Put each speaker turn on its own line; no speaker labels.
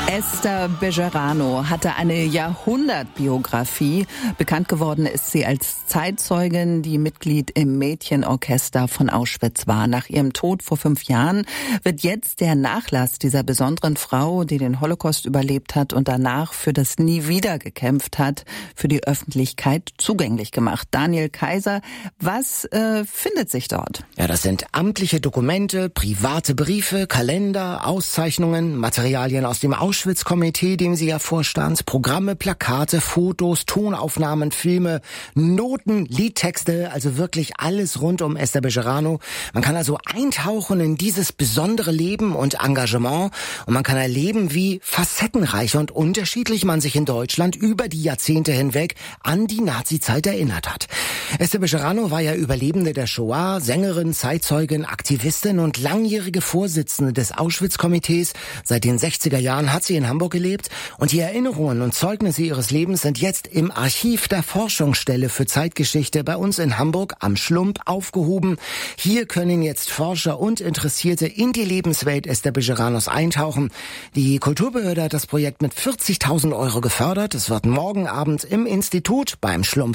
Esther Bejerano hatte eine Jahrhundertbiografie. Bekannt geworden ist sie als Zeitzeugin, die Mitglied im Mädchenorchester von Auschwitz war. Nach ihrem Tod vor 5 Jahren wird jetzt der Nachlass dieser besonderen Frau, die den Holocaust überlebt hat und danach für das Nie wieder gekämpft hat, für die Öffentlichkeit zugänglich gemacht. Daniel Kaiser, was findet sich dort?
Ja, das sind amtliche Dokumente, private Briefe, Kalender, Auszeichnungen, Materialien aus dem Auschwitz-Komitee, dem sie ja vorstand, Programme, Plakate, Fotos, Tonaufnahmen, Filme, Noten, Liedtexte, also wirklich alles rund um Esther Bejerano. Man kann also eintauchen in dieses besondere Leben und Engagement und man kann erleben, wie facettenreich und unterschiedlich man sich in Deutschland über die Jahrzehnte hinweg an die Nazizeit erinnert hat. Esther Bejerano war ja Überlebende der Shoah, Sängerin, Zeitzeugin, Aktivistin und langjährige Vorsitzende des Auschwitz-Komitees. Seit den 60er Jahren hat sie in Hamburg gelebt und die Erinnerungen und Zeugnisse ihres Lebens sind jetzt im Archiv der Forschungsstelle für Zeitgeschichte bei uns in Hamburg am Schlump aufgehoben. Hier können jetzt Forscher und Interessierte in die Lebenswelt Esther Bejeranos eintauchen. Die Kulturbehörde hat das Projekt mit 40.000 € gefördert. Es wird morgen Abend im Institut beim Schlump